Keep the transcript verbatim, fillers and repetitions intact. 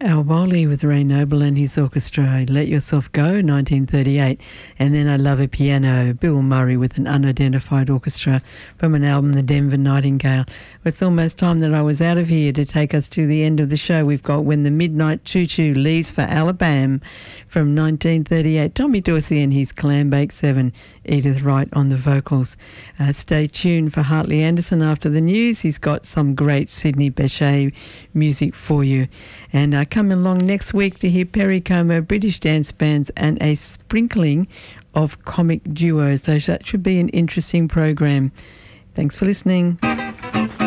Al Bowley with Ray Noble and his orchestra, Let Yourself Go, nineteen thirty-eight. And then I Love a Piano, Bill Murray with an unidentified orchestra from an album, The Denver Nightingale. It's almost time that I was out of here to take us to the end of the show. We've got When the Midnight Choo Choo Leaves for Alabama from nineteen thirty-eight. Tommy Dorsey and his Clambake Seven, Edith Wright on the vocals. Uh, stay tuned for Hartley Anderson after the news. He's got some great Sydney Bechet music for you. And uh, come along next week to hear Perry Como, British dance bands, and a sprinkling of comic duos. So that should be an interesting program. Thanks for listening.